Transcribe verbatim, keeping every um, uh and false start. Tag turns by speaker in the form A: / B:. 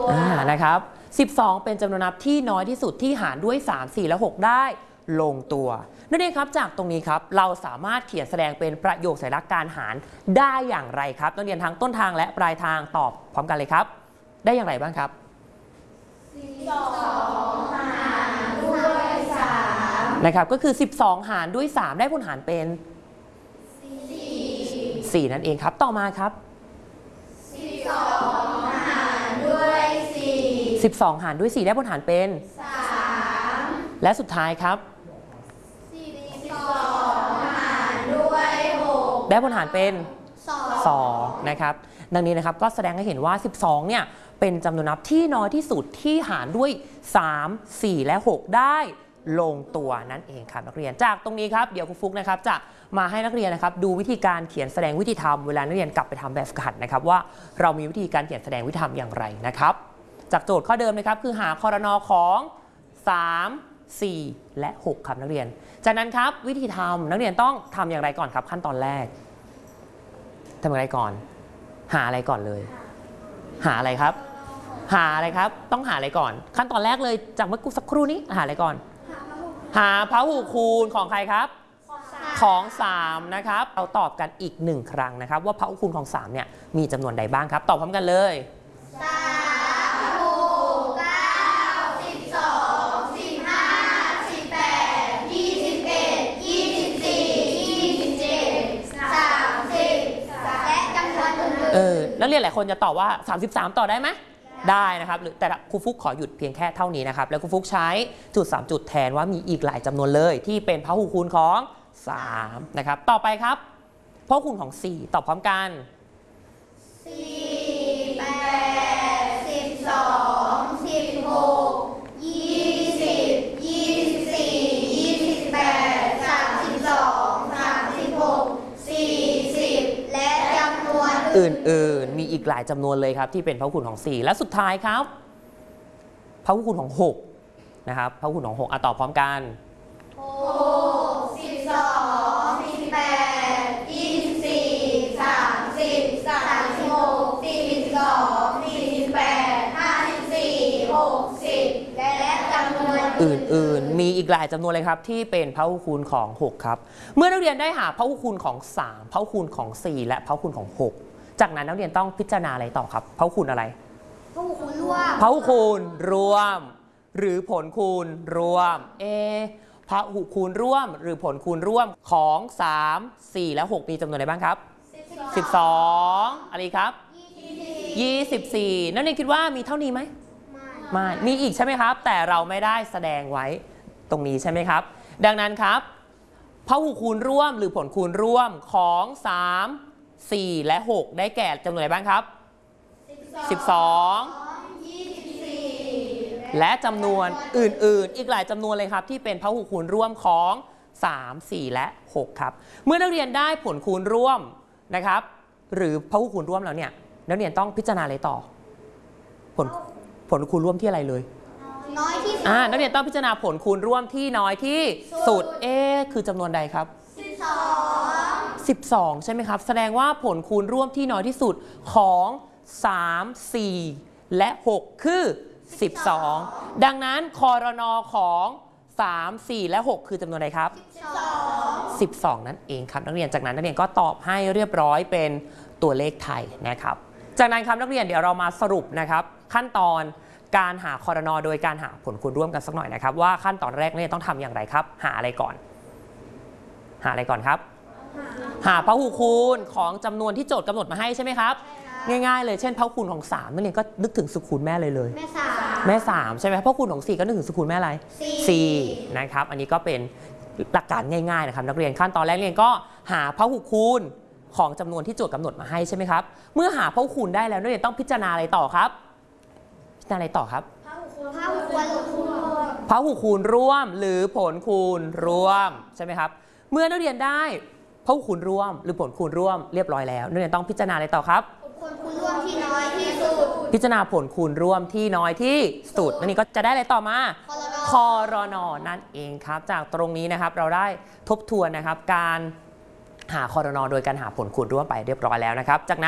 A: นะครับสิบสองเป็นจำนวนนับที่น้อยที่สุดที่หารด้วยสาม สี่และหกได้ลงตัวนั่นเองครับจากตรงนี้ครับเราสามารถเขียนแสดงเป็นประโยคสัญลักษณ์การหารได้อย่างไรครับนักเรียนทั้งต้นทางและปลายทางตอบพร้อมกันเลยครับได้อย่างไรบ้างครับ
B: สิบสองหารด้วยสาม
A: นะครับก็คือสิบสองหารด้วยสามได้ผลหารเป็นสี่นั่นเองครับต่อมาครับ
B: สิบสองหารด้วยสี่
A: สิบสองหารด้วยสี่ได้ผลหารเป็น
B: สาม
A: และสุดท้ายครับ
B: สิบสองหารด้วยหก
A: ได้ผลหารเป็น
B: ส
A: องนะครับดังนี้นะครับก็แสดงให้เห็นว่าสิบสองเนี่ยเป็นจำนวนนับที่น้อยที่สุดที่หารด้วยสาม สี่และหกได้ลงตัวนั่นเองครับนักเรียนจากตรงนี้ครับเดี๋ยวครูฟุกนะครับจะมาให้นักเรียนนะครับดูวิธีการเขียนแสดงวิธีทำเวลานักเรียนกลับไปทำแบบฝึกหัดนะครับว่าเรามีวิธีการเขียนแสดงวิธีทำอย่างไรนะครับจากโจทย์ข้อเดิมนะครับคือหาครนของสาม สี่ และหกครับนักเรียนจากนั้นครับวิธีทำนักเรียนต้องทำอย่างไรก่อนครับขั้นตอนแรกทำอย่างไรก่อนหาอะไรก่อนเลยหาอะไรครับหาอะไรครับต้องหาอะไรก่อนขั้นตอนแรกเลยจากเมื่อสักครู่นี้หาอะไรก่อนหาพหูคูณของใครครับของสามนะครับเราตอบกันอีกหนึ่งครั้งนะครับว่าพหูคูณของสามเนี่ยมีจำนวนใดบ้างครับตอบพร้อมกันเลย
B: สามหกเก้าสิบสองสิบห้าสิบแปดยี่สิบเอ็ดยี่สิบสี่ยี่สิบเจ็ดสามสิบและจำนวนอื่นๆ
A: เออนักเรียนหลายคนจะตอบว่าสามสิบสามต่อได้ไหมได้นะครับแต่ครูฟุกขอหยุดเพียงแค่เท่านี้นะครับแล้วครูฟุกใช้จุดสามจุดแทนว่ามีอีกหลายจำนวนเลยที่เป็นพหูคูณของสามนะครับต่อไปครับพหูคูณของสี่ตอบพร้อมกัน
B: สี่ แปด สิบสอง สิบหก ยี่สิบ ยี่สิบสี่ ยี่สิบแปด สามสิบสอง สามสิบหก สี่สิบและจำนวน
A: อื่นๆมีอีกหลายจำนวนเลยครับที่เป็นพหูคูณของสี่และสุดท้ายครับพหูคูณของหกนะครับพหูคูณของหกอ่ะตอบพร้อมกัน
B: หก สิบสอง สิบแปด ยี่สิบสี่ สามสิบ สามสิบหก สี่สิบสอง สี่สิบแปด ห้าสิบสี่ หกสิบและจำนวน
A: อื่นๆมีอีกหลายจำนวนเลยครับที่เป็นพหูคูณของหกครับเมื่อนักเรียนได้หาพหูคูณของสามพหูคูณของสี่และพหูคูณของหกจากนั้นนักเรียนต้องพิจารณาอะไรต่อครับพหูคูณอะไร
B: พหูคูณรวม
A: พหูคูณรวมหรือผลคูณรวมเอพหูคูณร่วมหรือผลคูณร่วมของสาม สี่และหกมีจำนวนอะไรบ้างครับสิบสองอะไรครับยี่สิบสี่นักเรียนคิดว่ามีเท่านี้ไหมไม่มีอีกใช่ไหมครับแต่เราไม่ได้แสดงไว้ตรงนี้ใช่ไหมครับดังนั้นครับพหูคูณร่วมหรือผลคูณร่วมของสาม สี่และหกได้แก่จำนวนอะไรบ้างครับสิบสองและจำนวนอื่นๆอีกหลายจำนวนเลยครับที่เป็นพหูคูณร่วมของสาม สี่และหกครับเมื่อนักเรียนได้ผลคูณร่วมนะครับหรือพหูคูณร่วมแล้วเนี่ยนักเรียนต้องพิจารณาอะไรต่อผลผลคูณร่วมที่อะไรเลย
B: น้อยที่สุด
A: อ่านักเรียนต้องพิจารณาผลคูณร่วมที่น้อยที่สุดเอคือจำนวนใดครับ
B: สิบสอง
A: สิบสองใช่ไหมครับแสดงว่าผลคูณร่วมที่น้อยที่สุดของสาม สี่ และหกคือสิบสองดังนั้นครนของสาม สี่และหกคือจำนวนใดครับสิบสองนั่นเองครับนักเรียนจากนั้นนักเรียนก็ตอบให้เรียบร้อยเป็นตัวเลขไทยนะครับจากนั้นครับนักเรียนเดี๋ยวเรามาสรุปนะครับขั้นตอนการหาครนโดยการหาผลคูณร่วมกันสักหน่อยนะครับว่าขั้นตอนแรกเนี่ยต้องทำอย่างไรครับหาอะไรก่อนหาอะไรก่อนครับหาพหูคูณของจำนวนที่โจทย์กำหนดมาให้ใช่ไหมครับง่ายๆเลยเช่นพหูคูณของสามนักเรียนก็นึกถึงสกุลแม่เลยเลย
B: แม่สาม
A: แม่สามใช่ไหมพหูคูณของสี่ก็นึกถึงสกุลแม่อะไรสี่นะครับอันนี้ก็เป็นหลักการง่ายๆนะครับนักเรียนขั้นตอนแรกเรียนก็หาพหูคูณของจำนวนที่โจทย์กำหนดมาให้ใช่ไหมครับเมื่อหาพหูคูณได้แล้วนักเรียนต้องพิจารณาอะไรต่อครับพิจารณาอะไรต่อครับพหูคูณร่วมหรือผลคูณร่วมใช่ไหมครับเมื่อนักเรียนได้พหูคูณร่วมหรือผลคูณร่วมเรียบร้อยแล้วนักเรียนต้องพิจารณาอะไรต่อครับ
B: ผลคูณร่วมที่น้อยที่สุด
A: พิจารณาผลคูณร่วมที่น้อยที่สุดนั่นนี่ก็จะได้อะไรต่อมาครนนั่นเองครับจากตรงนี้นะครับเราได้ทบทวนนะครับการหาครนโดยการหาผลคูณร่วมไปเรียบร้อยแล้วนะครับจากนั้น